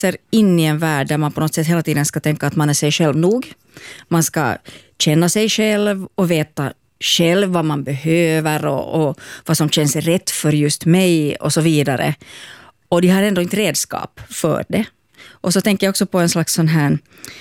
in i en värld där man på något sätt hela tiden ska tänka att man är sig själv nog. Man ska känna sig själv och veta själv vad man behöver och vad som känns rätt för just mig och så vidare. Och de har ändå inte redskap för det. Och så tänker jag också på en slags sån här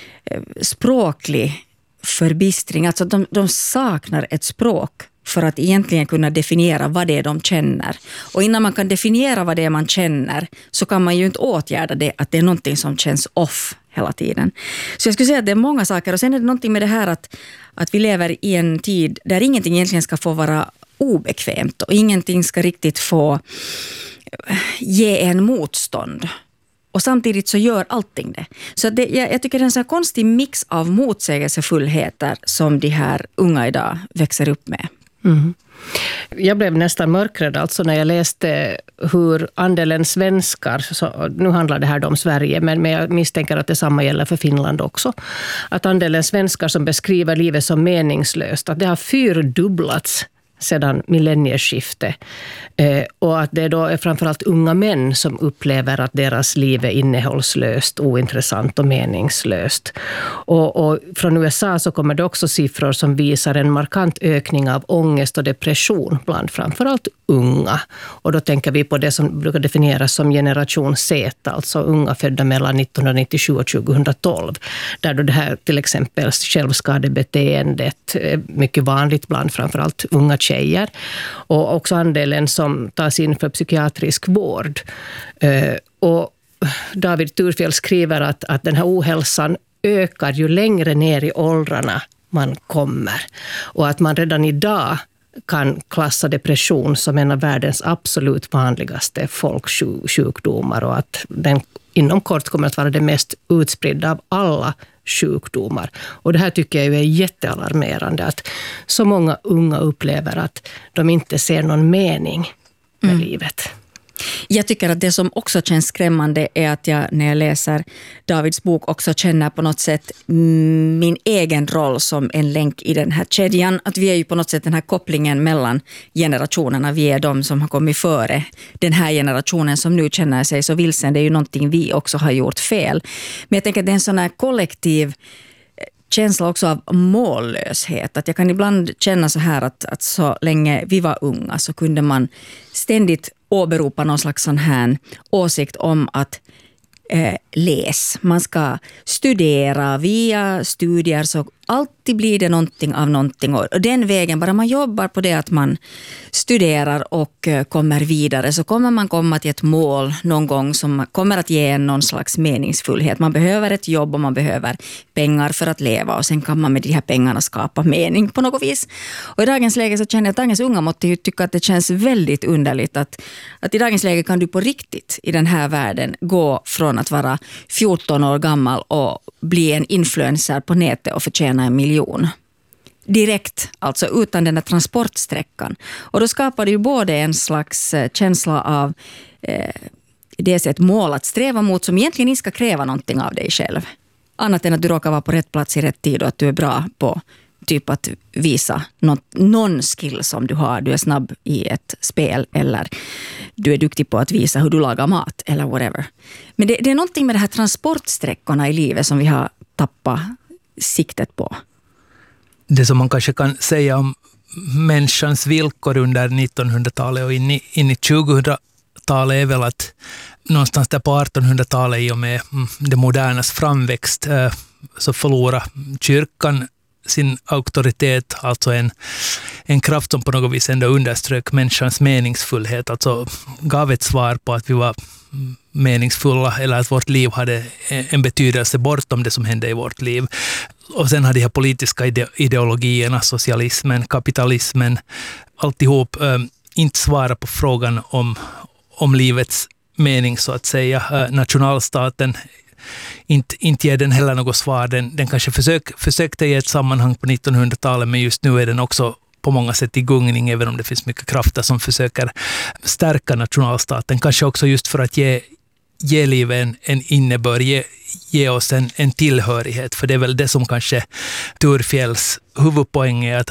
språklig förbistring. Alltså de saknar ett språk för att egentligen kunna definiera vad det är de känner. Och innan man kan definiera vad det är man känner så kan man ju inte åtgärda det, att det är någonting som känns off hela tiden. Så jag skulle säga att det är många saker. Och sen är det någonting med det här att vi lever i en tid där ingenting egentligen ska få vara obekvämt och ingenting ska riktigt få ge en motstånd. Och samtidigt så gör allting det. Så jag tycker det är en sån konstig mix av motsägelsefullheter som de här unga idag växer upp med. Mm. Jag blev nästan mörkrädd alltså när jag läste hur andelen svenskar, så nu handlar det här om Sverige, men jag misstänker att detsamma gäller för Finland också, att andelen svenskar som beskriver livet som meningslöst, att det har fyrdubblats sedan millennieskiftet. Och att det då är framförallt unga män som upplever att deras liv är innehållslöst, ointressant och meningslöst. Och från USA så kommer det också siffror som visar en markant ökning av ångest och depression bland framförallt unga. Och då tänker vi på det som brukar definieras som generation Z, alltså unga födda mellan 1997 och 2012. Där då det här till exempel självskadebeteendet är mycket vanligt bland framförallt unga tjejer. Och också andelen som tas in för psykiatrisk vård. Och David Thurfjell skriver att den här ohälsan ökar ju längre ner i åldrarna man kommer. Och att man redan idag kan klassa depression som en av världens absolut vanligaste folksjukdomar och att den inom kort kommer att vara det mest utspridda av alla sjukdomar. Och det här tycker jag är jättealarmerande, att så många unga upplever att de inte ser någon mening med livet. Jag tycker att det som också känns skrämmande är att jag när jag läser Davids bok också känner på något sätt min egen roll som en länk i den här kedjan. Att vi är ju på något sätt den här kopplingen mellan generationerna. Vi är de som har kommit före den här generationen som nu känner sig så vilsen. Det är ju någonting vi också har gjort fel. Men jag tänker att det är en sån här kollektiv känsla också av mållöshet. Att jag kan ibland känna så här att så länge vi var unga så kunde man ständigt åberopa någon slags sån här åsikt om att läs. Man ska studera via studier, så alltid blir det någonting av någonting. Och den vägen, bara man jobbar på det att man studerar och kommer vidare, så kommer man komma till ett mål någon gång som kommer att ge en någon slags meningsfullhet. Man behöver ett jobb och man behöver pengar för att leva, och sen kan man med de här pengarna skapa mening på något vis. Och i dagens läge så känner jag att dagens unga måste ju tycka att det känns väldigt underligt att i dagens läge kan du på riktigt i den här världen gå från att vara 14 år gammal och bli en influencer på nätet och förtjäna 1 miljon. Direkt, alltså utan den här transportsträckan. Och då skapar det ju både en slags känsla av dels ett mål att sträva mot som egentligen inte ska kräva någonting av dig själv. Annat än att du råkar vara på rätt plats i rätt tid och att du är bra på typ att visa någon skill som du har. Du är snabb i ett spel eller du är duktig på att visa hur du lagar mat eller whatever. Men det är någonting med de här transportsträckorna i livet som vi har tappat siktet på. Det som man kanske kan säga om människans villkor under 1900-talet och in i 2000-talet är väl att någonstans där på 1800-talet i och med det modernas framväxt så förlorar kyrkan sin auktoritet, alltså en kraft som på något vis ändå underströk människans meningsfullhet, alltså gav ett svar på att vi var meningsfulla eller att vårt liv hade en betydelse bortom det som hände i vårt liv. Och sen hade de här politiska ideologierna, socialismen, kapitalismen, alltihop inte svara på frågan om livets mening så att säga. Nationalstaten inte ger den heller något svar. Den kanske försökte i ett sammanhang på 1900-talet, men just nu är den också på många sätt i gungning, även om det finns mycket krafter som försöker stärka nationalstaten. Kanske också just för att ge livet en innebörd, ge oss en tillhörighet. För det är väl det som kanske Thurfjells huvudpoäng är,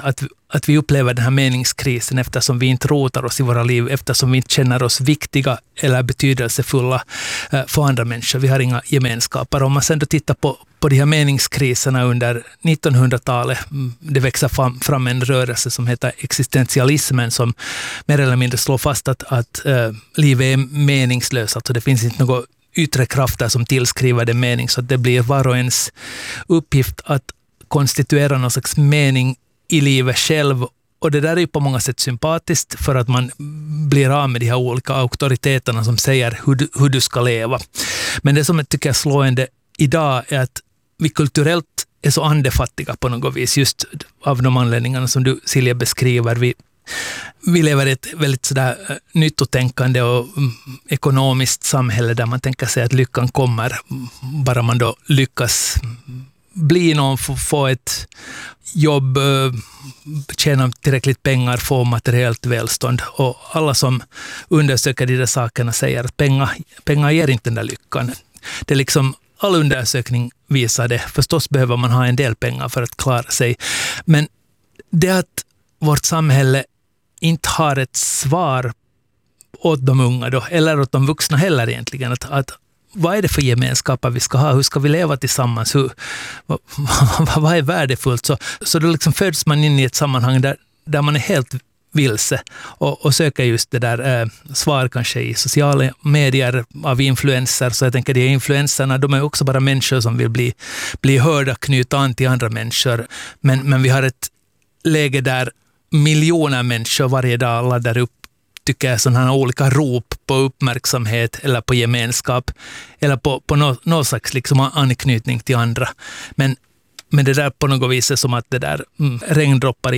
att vi upplever den här meningskrisen eftersom vi inte rotar oss i våra liv, eftersom vi inte känner oss viktiga eller betydelsefulla för andra människor. Vi har inga gemenskaper. Om man sen då tittar på de här meningskriserna under 1900-talet, det växer fram en rörelse som heter existentialismen som mer eller mindre slår fast att livet är meningslöst. Alltså det finns inte några yttre krafter som tillskriver det mening, så att det blir var och ens uppgift att konstituera någon slags mening i livet själv. Och det där är ju på många sätt sympatiskt för att man blir av med de här olika auktoriteterna som säger hur du ska leva. Men det som jag tycker är slående idag är att vi kulturellt är så andefattiga på något vis, just av de anledningarna som du, Silja, beskriver. Vi lever i ett väldigt sådär nyttotänkande och ekonomiskt samhälle där man tänker sig att lyckan kommer bara man då lyckas bli någon, få ett jobb, tjäna tillräckligt pengar, få materiellt välstånd. Och alla som undersöker de där sakerna säger att pengar ger inte den där lyckan. Det är liksom, all undersökning visar det. Förstås behöver man ha en del pengar för att klara sig. Men det att vårt samhälle inte har ett svar åt de unga då, eller åt de vuxna heller egentligen, att vad är det för gemenskaper vi ska ha? Hur ska vi leva tillsammans? Vad är värdefullt? Så då liksom föds man in i ett sammanhang där man är helt vilse och söker just det där svar kanske i sociala medier av influenser. Så jag tänker de influenserna, de är också bara människor som vill bli hörda, knyta an till andra människor. Men vi har ett läge där miljoner människor varje dag laddar upp, tycker jag, sådana här olika rop på uppmärksamhet eller på gemenskap eller på någon slags liksom anknytning till andra. Men det där på något vis är som att det där regndroppar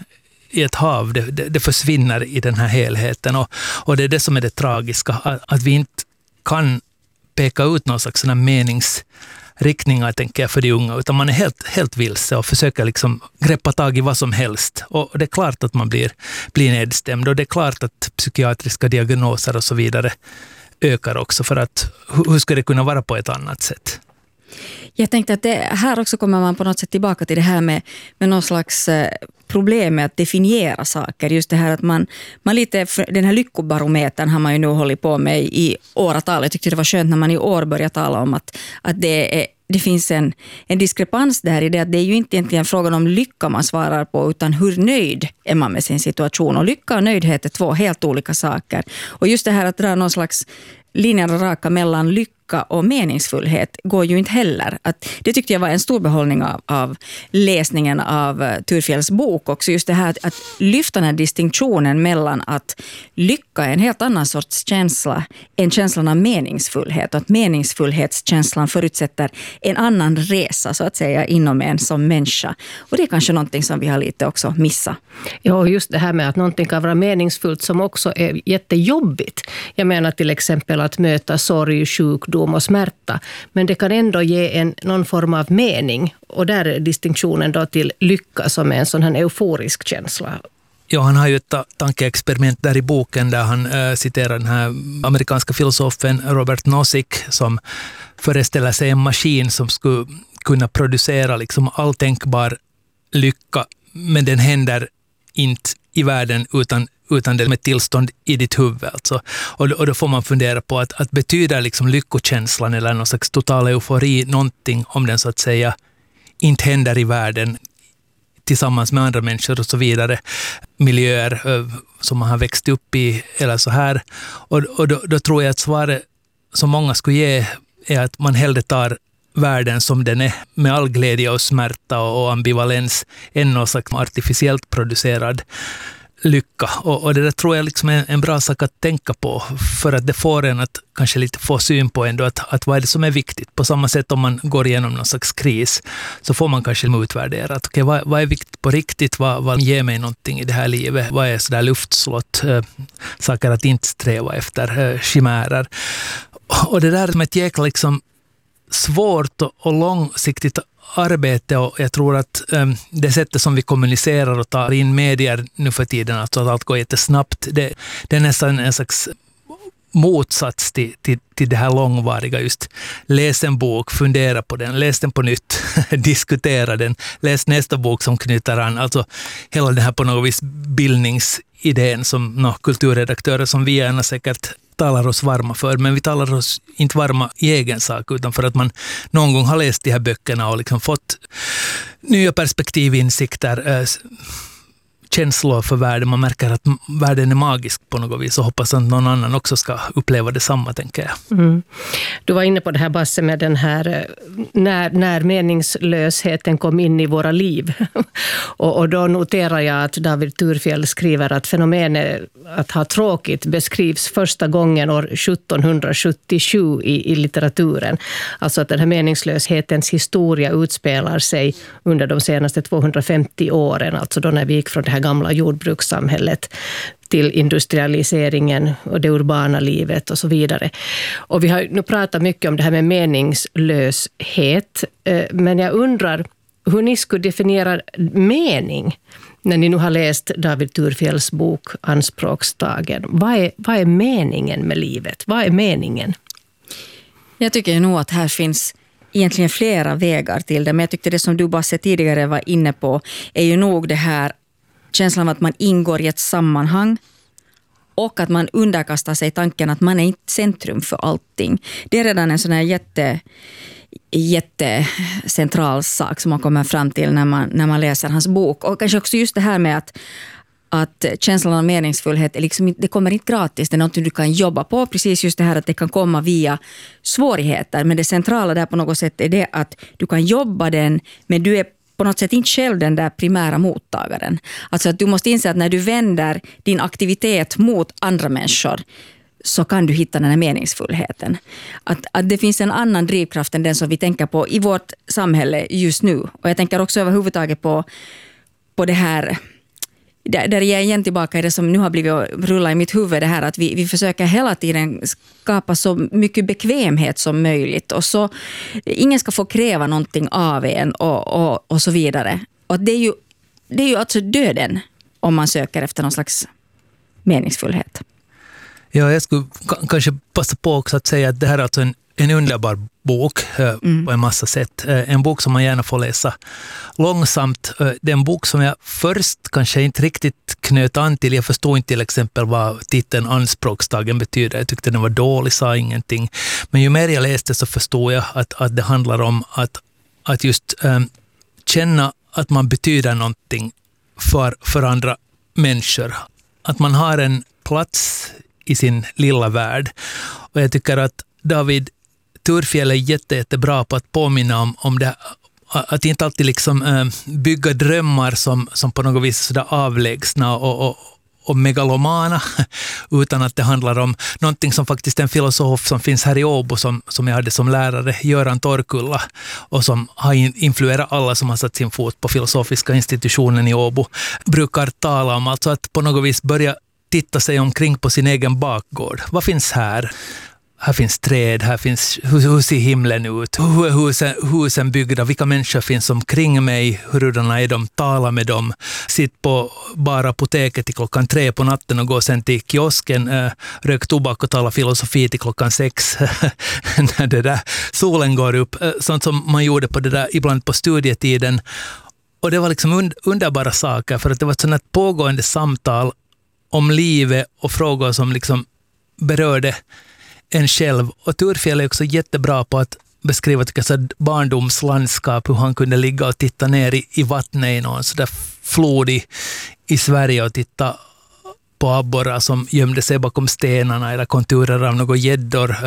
i ett hav, det försvinner i den här helheten. Och det är det som är det tragiska, att vi inte kan peka ut någon slags sådana meningsriktningar, tänker jag, för de unga, utan man är helt vilse och försöker liksom greppa tag i vad som helst. Och det är klart att man blir nedstämd, och det är klart att psykiatriska diagnoser och så vidare ökar också, för att hur ska det kunna vara på ett annat sätt? Jag tänkte att det här också kommer man på något sätt tillbaka till det här med någon slags problem med att definiera saker. Just det här att man lite, den här lyckobarometern har man ju nu hållit på med i åratal. Jag tyckte det var skönt när man i år började tala om att det finns en diskrepans där i det, att det är ju inte egentligen frågan om lycka man svarar på, utan hur nöjd är man med sin situation. Och lycka och nöjdhet är två helt olika saker. Och just det här att dra någon slags linjen raka mellan lycka och meningsfullhet går ju inte heller. Det tyckte jag var en stor behållning av läsningen av Thurfjells bok också. Just det här att lyfta den här distinktionen mellan att lycka är en helt annan sorts känsla än känslan av meningsfullhet. Och att meningsfullhetskänslan förutsätter en annan resa, så att säga, inom en som människa. Och det är kanske någonting som vi har lite också missat. Ja, just det här med att någonting kan vara meningsfullt som också är jättejobbigt. Jag menar till exempel att möta sorg, sjukdom och smärta. Men det kan ändå ge någon form av mening. Och där är distinktionen då till lycka som är en sån här euforisk känsla. Ja, han har ju ett tankeexperiment där i boken där han citerar den här amerikanska filosofen Robert Nozick som föreställer sig en maskin som skulle kunna producera liksom all tänkbar lycka, men den händer inte i världen utan det med tillstånd i ditt huvud. Alltså. Och då får man fundera på att betyder liksom lyckokänslan eller någon slags total eufori någonting om den så att säga inte händer i världen tillsammans med andra människor och så vidare, miljöer som man har växt upp i eller så här. Och då tror jag att svaret som många skulle ge är att man hellre tar världen som den är med all glädje och smärta och ambivalens än någon slags artificiellt producerad lycka. Och det där tror jag liksom är en bra sak att tänka på, för att det får en att kanske lite få syn på ändå att vad är det som är viktigt. På samma sätt om man går igenom någon slags kris så får man kanske utvärdera att okej, vad är viktigt på riktigt, vad ger mig någonting i det här livet, vad är sådär luftslott, saker att inte sträva efter, chimärer. Och det där med ett jäkla liksom svårt och långsiktigt arbete, och jag tror att det sättet som vi kommunicerar och tar in medier nu för tiden, alltså att allt går jättesnabbt, det är nästan en slags motsats till det här långvariga, just läs en bok, fundera på den, läs den på nytt, diskutera den, läs nästa bok som knyter an. Alltså hela den här på något vis bildningsidén som kulturredaktörer som vi gärna säkert talar oss varma för, men vi talar oss inte varma i egen sak, utan för att man någon gång har läst de här böckerna och liksom fått nya perspektivinsikter, känslor för världen. Man märker att världen är magisk på något vis och hoppas att någon annan också ska uppleva detsamma, tänker jag. Mm. Du var inne på det här, Basse, med den här när meningslösheten kom in i våra liv. och då noterar jag att David Thurfjell skriver att fenomenet att ha tråkigt beskrivs första gången år 1777 i litteraturen. Alltså att den här meningslöshetens historia utspelar sig under de senaste 250 åren, alltså då när vi gick från det här gamla jordbrukssamhället till industrialiseringen och det urbana livet och så vidare. Och vi har nu pratat mycket om det här med meningslöshet, men jag undrar hur ni skulle definiera mening när ni nu har läst David Thurfjells bok Anspråkstagen. Vad är meningen med livet? Vad är meningen? Jag tycker nog att här finns egentligen flera vägar till det, men jag tyckte det som du Basse tidigare var inne på är ju nog det här känslan av att man ingår i ett sammanhang och att man underkastar sig tanken att man är inte centrum för allting. Det är redan en sån här jättecentral sak som man kommer fram till när man läser hans bok. Och kanske också just det här med att känslan av meningsfullhet är liksom, det kommer inte gratis, det är något du kan jobba på. Precis just det här att det kan komma via svårigheter, men det centrala där på något sätt är det att du kan jobba den, men du är på något sätt inte själv den där primära mottagaren. Alltså att du måste inse att när du vänder din aktivitet mot andra människor så kan du hitta den här meningsfullheten. Att det finns en annan drivkraft än den som vi tänker på i vårt samhälle just nu. Och jag tänker också överhuvudtaget på det här, där jag igen tillbaka i det som nu har blivit rulla i mitt huvud, det här att vi försöker hela tiden skapa så mycket bekvämhet som möjligt och så ingen ska få kräva någonting av en och så vidare. Och det är ju alltså döden om man söker efter någon slags meningsfullhet. Ja, jag skulle kanske passa på också att säga att det här är alltså en underbar bok på en massa sätt. En bok som man gärna får läsa långsamt. Det är en bok som jag först kanske inte riktigt knöt an till. Jag förstod inte till exempel vad titeln Anspråkstagen betyder. Jag tyckte den var dålig, sa ingenting. Men ju mer jag läste så förstod jag att det handlar om att just känna att man betyder någonting för andra människor. Att man har en plats i sin lilla värld. Och jag tycker att David Thurfjell är jättebra på att påminna om det, att inte alltid liksom bygga drömmar som på något vis sådär avlägsna och megalomana, utan att det handlar om någonting som faktiskt en filosof som finns här i Åbo som jag hade som lärare, Göran Torkulla, och som har influerat alla som har satt sin fot på filosofiska institutionen i Åbo, brukar tala om, alltså att på något vis börja titta sig omkring på sin egen bakgård. Vad finns här? Här finns träd, här finns, hur ser himlen ut? Hur är husen byggda? Vilka människor finns omkring mig? Hurudana är de? Tala med dem. Sitt på bara apoteket till 3:00 på natten och gå sen till kiosken, rök tobak och tala filosofi till 6:00 när det där solen går upp. Sånt som man gjorde på det där ibland på studietiden. Och det var liksom underbara saker, för att det var ett sånt här pågående samtal om livet och frågor som liksom berörde en själv. Och Thurfjell är också jättebra på att beskriva barndomslandskap, hur han kunde ligga och titta ner i vattnet i någon sådär flod i Sverige och titta på abborrar som gömde sig bakom stenarna eller konturer av några gäddor.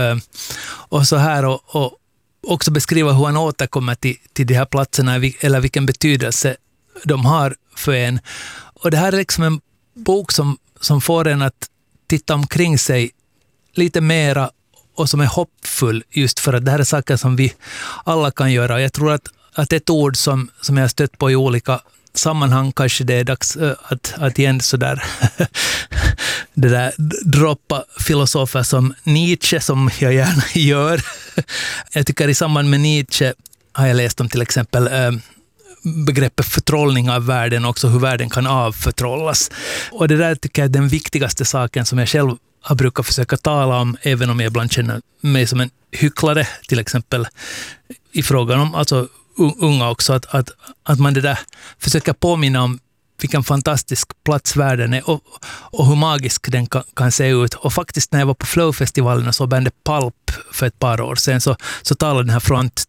Och så här, och också beskriva hur han återkommer till de här platserna eller vilken betydelse de har för en. Och det här är liksom en bok som får en att titta omkring sig lite mera och som är hoppfull, just för att det här är saker som vi alla kan göra. Jag tror att ett ord som jag har stött på i olika sammanhang, kanske det är dags att igen sådär det där droppa filosofer som Nietzsche, som jag gärna gör. Jag tycker i samband med Nietzsche har jag läst om till exempel begreppet förtrollning av världen, också hur världen kan avförtrollas. Och det där tycker jag är den viktigaste saken som jag själv har brukat försöka tala om, även om jag ibland känner mig som en hycklare, till exempel i frågan om alltså unga också, att man det där försöker påminna om vilken fantastisk plats världen är och hur magisk den kan se ut. Och faktiskt när jag var på Flow-festivalen och så bandet Pulp för ett par år sedan så talade den här